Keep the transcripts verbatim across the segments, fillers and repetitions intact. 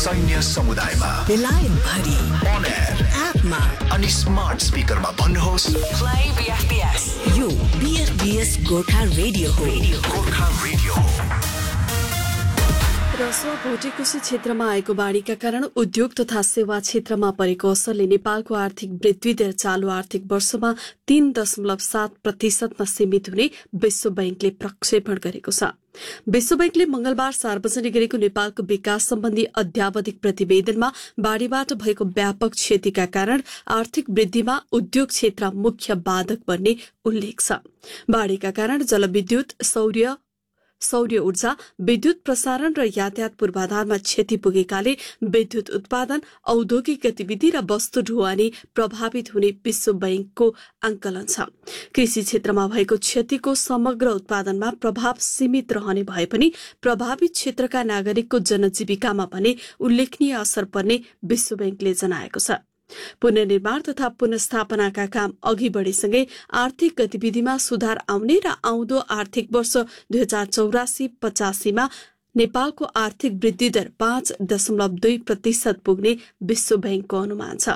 सैन्य समुदायमा बेलायत भरि on air एपमा अनि स्मार्ट स्पिकरमा भन्नुहोस् प्ले बीएफबीएस यो बीएफबीएस गोर्खा रेडियो हो गोर्खा रेडियो रसो भोटेकोशी क्षेत्रमा आएको बाढीका कारण उद्योग तथा सेवा क्षेत्रमा परेको असरले नेपालको आर्थिक वृद्धि दर चालू आर्थिक वर्षमा तीन दशमलव सात प्रतिशतमा सीमित हुने विश्व बैंकले प्रक्षेपण गरेको छ। विश्व बैंकले मंगलबार सार्वजनिक गरेको नेपालको विकास सम्बन्धी अध्यावधिक प्रतिवेदनमा बाढीबाट भएको व्यापक क्षतिका कारण आर्थिक वृद्धिमा उद्योग क्षेत्र मुख्य बाधक बन्ने उल्लेख छ। बाढीका कारण जलविद्युत सौर्य सौर्य ऊर्जा विद्युत प्रसारण र यातायात पूर्वाधारमा क्षति पुगेकाले विद्युत उत्पादन औद्योगिक गतिविधि र वस्तु ढुवानी प्रभावित हुने विश्व बैंकको आंकलन छ। कृषि क्षेत्रमा भएको क्षतिको समग्र उत्पादनमा प्रभाव सीमित रहने भए पनि प्रभावित क्षेत्रका नागरिकको जनजीविकामा भने उल्लेखनीय असर पर्ने विश्व बैंकले जनाएको छ। पुनर्निर्माण तथा पुनर्स्थापनाका काम अघि बढेसँगै आर्थिक गतिविधिमा सुधार आउने र आउँदो आर्थिक वर्ष दुई हजार चौरासी पचासीमा नेपालको आर्थिक वृद्धि दर पाँच दशमलव दुई प्रतिशत पुग्ने विश्व बैंकको अनुमान छ।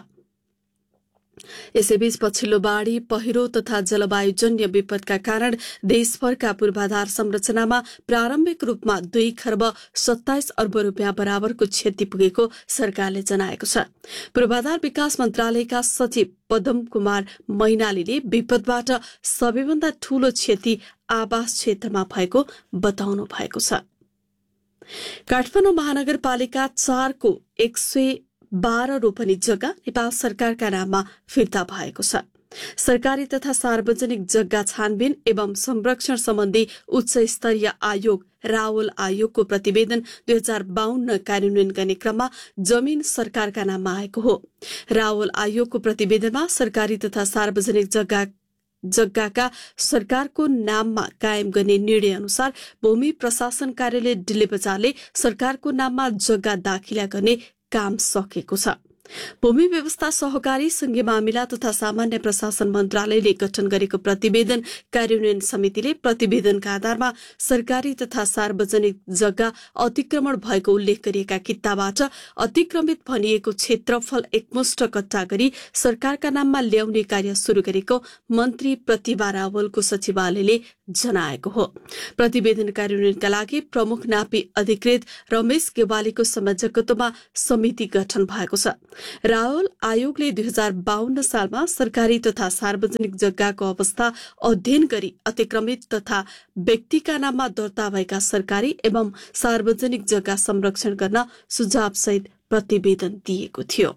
यसैबीच पछिल्लो बाढ़ी पहिरो तथा जलवायुजन्य विपदका कारण देशभरका पूर्वाधार संरचनामा प्रारम्भिक रूपमा दुई खर्ब सत्ताइस अर्ब रूपियाँ बराबरको क्षति पुगेको सरकारले जनाएको छ। पूर्वाधार विकास मन्त्रालयका सचिव पदम कुमार मैनालीले विपदबाट सबैभन्दा ठूलो क्षति आवास क्षेत्रमा भएको बताउनु भएको छ। काठमाडौँ महानगरपालिका चारको एक सय बाह्र रोपनी जग्गा नेपाल सरकारका नाममा फिर्ता भएको छ। सरकारी तथा सार्वजनिक जग्गा छानबिन एवं संरक्षण सम्बन्धी उच्च स्तरीय आयोग रावल आयोगको प्रतिवेदन दुई हजार बाहन्न कार्यान्वयन गर्ने क्रममा जमीन सरकारका नाममा आएको हो। रावल आयोगको प्रतिवेदनमा सरकारी तथा सार्वजनिक जग्गा जग्गाका सरकारको नाममा कायम गर्ने निर्णय अनुसार भूमि प्रशासन कार्यालय डिल्ली बजारले सरकारको नाममा जग्गा दाखिला गर्ने काम सकेको छ। भूमि व्यवस्था सहकारी संघीय मामिला तथा सामान्य प्रशासन मन्त्रालयले गठन गरेको प्रतिवेदन कार्यान्वयन समितिले प्रतिवेदनका आधारमा सरकारी तथा सार्वजनिक जग्गा अतिक्रमण भएको उल्लेख गरिएका कित्ताबाट अतिक्रमित भनिएको क्षेत्रफल एकमुष्ट कट्टा गरी सरकारका नाममा ल्याउने कार्य शुरू गरेको मन्त्री प्रतिभा रावलको सचिवालयले जनाएको हो। प्रतिवेदन कार्यान्वयनका लागि प्रमुख नापी अधिकृत रमेश गेवालीको संयोजकत्वमा समिति गठन भएको छ। रावल आयोगले दुई हजार बाहन्न सालमा सरकारी तथा सार्वजनिक जग्गाको अवस्था अध्ययन गरी अतिक्रमित तथा व्यक्तिका नाममा दर्ता भएका सरकारी एवं सार्वजनिक जग्गा संरक्षण गर्न सुझाव सहित प्रतिवेदन दिएको थियो।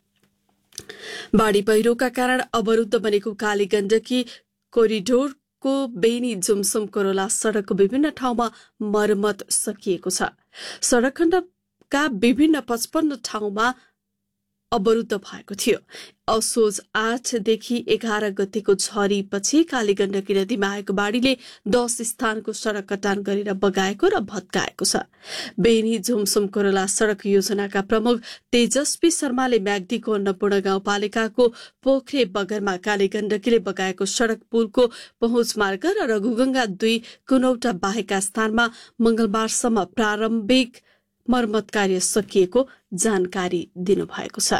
बाढ़ी पहिरोका कारण अवरुद्ध बनेको कालीगण्डकी कोरिडोर को बेनी जुमसुम कोरोला सड़कको विभिन्न ठाउँमा मर्मत सकिएको छ। सड़क खण्डका विभिन्न पचपन्न ठाउँमा अवरुद्ध भएको थियो। असोज आठदेखि एघार गतेको झरीपछि कालीगण्डकी नदीमा आएको बाढ़ीले दस स्थानको सड़क कटान गरेर बगाएको र भत्काएको छ। बेनी झुमसुम कोरोला सड़क योजनाका प्रमुख तेजस्वी शर्माले म्याग्दीको अन्नपूर्ण गाउँपालिकाको पोखरे बगरमा कालीगण्डकीले बगाएको सड़क पुलको पहुँच मार्ग र रघुगंगा दुई कुनौटा बाहेकका स्थानमा मंगलबारसम्म प्रारम्भिक मर्मत कार्य सकिएको जानकारी दिनुभएको छ।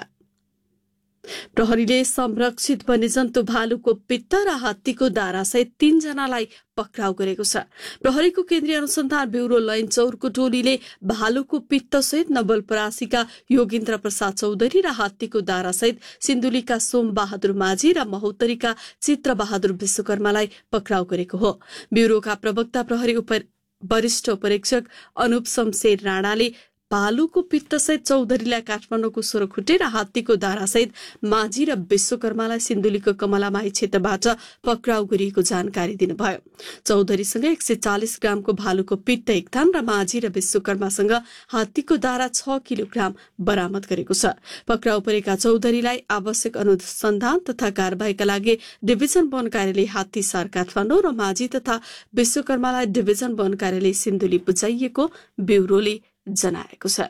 प्रहरीले संरक्षित वन्यजन्तु भालुको पित्त र हात्तीको दारासहित तीनजनालाई पक्राउ गरेको छ। प्रहरीको केन्द्रीय अनुसन्धान ब्यूरो लैनचौरको टोलीले भालुको पित्तसहित नवलपरासीका योगेन्द्र प्रसाद चौधरी र हात्तीको दारासहित सिन्धुलीका सोम बहादुर माझी र महोत्तरीका चित्र बहादुर विश्वकर्मालाई पक्राउ गरेको हो। ब्यूरोका प्रवक्ता प्रहरी उप वरिष्ठ उपरीक्षक अनुप शमशेर राणाले भालुको पित्तसहित चौधरीलाई काठमाडौँको सोरखुट्टे र हात्तीको दारासहित माझी र विश्वकर्मालाई सिन्धुलीको कमलामाई क्षेत्रबाट पक्राउ गरिएको जानकारी दिनुभयो। चौधरीसँग एक सय चालिस ग्रामको भालुको पित्त एक थान र माझी र विश्वकर्मासँग हात्तीको दारा छ किलोग्राम बरामद गरेको छ। पक्राउ परेका चौधरीलाई आवश्यक अनुसन्धान तथा कार्यवाहीका लागि डिभिजन वन कार्यालय हात्तीसार काठमाडौँ र माझी तथा विश्वकर्मालाई डिभिजन वन कार्यालय सिन्धुली बुझाइएको ब्यूरोले जनाएको छ।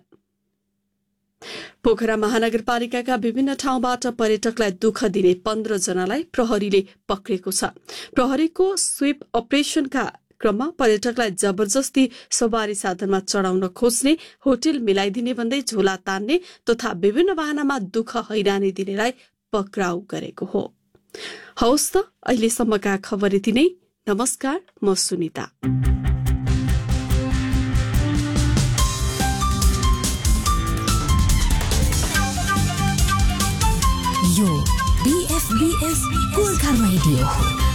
पोखरा महानगरपालिकाका विभिन्न ठाउँबाट पर्यटकलाई दुःख दिने पन्ध्र जनालाई प्रहरीले पक्रेको छ। प्रहरीको स्वीप अपरेशनका क्रममा पर्यटकलाई जबरजस्ती सवारी साधनमा चढाउन खोज्ने, होटल मिलाइदिने भन्दै झोला तान्ने तथा विभिन्न वाहनामा दुःख हैरानी दिनेलाई पक्राउ गरेको हो। हौस् त अहिलेसम्मका खबर यति नै। नमस्कार, म सुनिता। यो बीएफबीएस गोर्खा रेडियो हो।